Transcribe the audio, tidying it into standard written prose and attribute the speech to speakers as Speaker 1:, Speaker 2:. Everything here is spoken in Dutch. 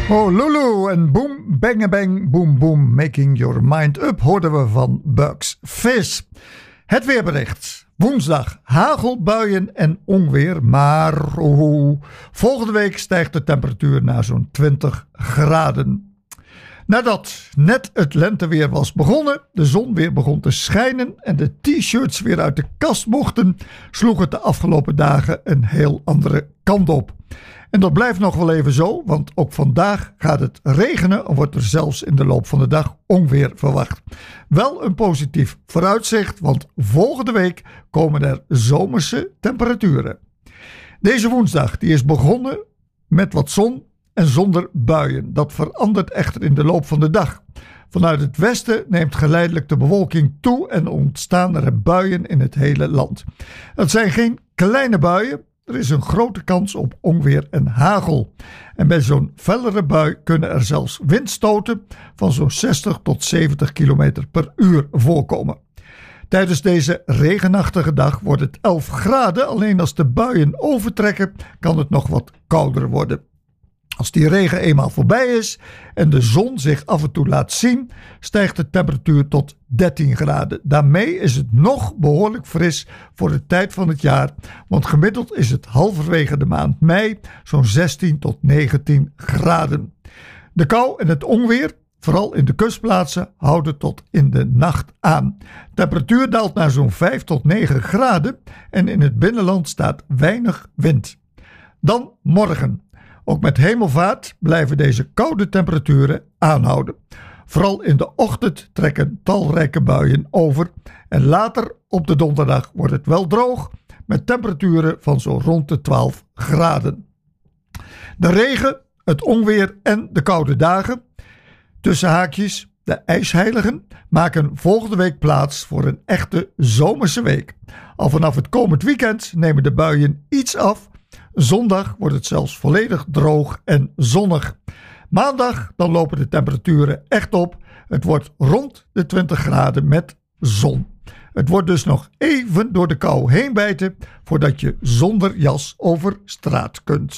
Speaker 1: Oh, Lulu en Boom, Bang, Bang, Boom, Boom, Making Your Mind Up hoorden we van Bugs Fizz. Het weerbericht. Woensdag hagelbuien en onweer, maar volgende week stijgt de temperatuur naar zo'n 20 graden. Nadat net het lenteweer was begonnen, de zon weer begon te schijnen en de t-shirts weer uit de kast mochten, sloeg het de afgelopen dagen een heel andere kant op. En dat blijft nog wel even zo, want ook vandaag gaat het regenen en wordt er zelfs in de loop van de dag onweer verwacht. Wel een positief vooruitzicht, want volgende week komen er zomerse temperaturen. Deze woensdag die is begonnen met wat zon en zonder buien. Dat verandert echter in de loop van de dag. Vanuit het westen neemt geleidelijk de bewolking toe en ontstaan er buien in het hele land. Het zijn geen kleine buien. Er is een grote kans op onweer en hagel. En bij zo'n fellere bui kunnen er zelfs windstoten van zo'n 60 tot 70 km per uur voorkomen. Tijdens deze regenachtige dag wordt het 11 graden. Alleen als de buien overtrekken kan het nog wat kouder worden. Als die regen eenmaal voorbij is en de zon zich af en toe laat zien, stijgt de temperatuur tot 13 graden. Daarmee is het nog behoorlijk fris voor de tijd van het jaar, want gemiddeld is het halverwege de maand mei zo'n 16 tot 19 graden. De kou en het onweer, vooral in de kustplaatsen, houden tot in de nacht aan. De temperatuur daalt naar zo'n 5 tot 9 graden en in het binnenland staat weinig wind. Dan morgen. Ook met hemelvaart blijven deze koude temperaturen aanhouden. Vooral in de ochtend trekken talrijke buien over en later op de donderdag wordt het wel droog met temperaturen van zo rond de 12 graden. De regen, het onweer en de koude dagen, tussen haakjes de ijsheiligen, maken volgende week plaats voor een echte zomerse week. Al vanaf het komend weekend nemen de buien iets af. Zondag wordt het zelfs volledig droog en zonnig. Maandag dan lopen de temperaturen echt op. Het wordt rond de 20 graden met zon. Het wordt dus nog even door de kou heen bijten voordat je zonder jas over straat kunt.